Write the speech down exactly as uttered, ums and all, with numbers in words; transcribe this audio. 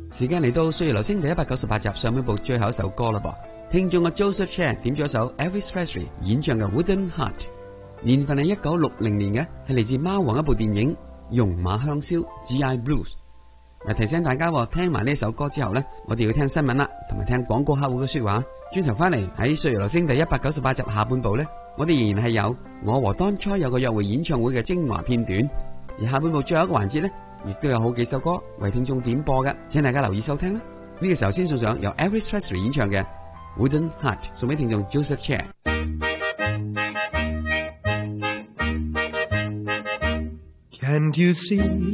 時間嚟到歲月留聲第一百九十八集上半部最後一首歌啦噃，聽眾嘅 Joseph Chan 點咗一首 Elvis Presley 演唱嘅 Wooden Heart， 年份係一九六零年嘅，係嚟自貓王一部電影《戎馬香銷 G I Blues》。嗱，提醒大家聽埋呢首歌之後呢，我哋要聽新聞啦，同埋聽廣告客戶嘅說話。轉頭翻嚟喺歲月留聲第一百九十八集下半部呢，我哋仍然係有我和當初有個約會演唱會嘅精華片段，而下半部最後一個環節呢，亦都有好幾首歌為聽眾點播嘅，請大家留意收聽啦。呢個時候先送上由 Elvis Presley 演唱嘅 Wooden Heart， 送俾聽眾 Joseph Chan。 Can't you see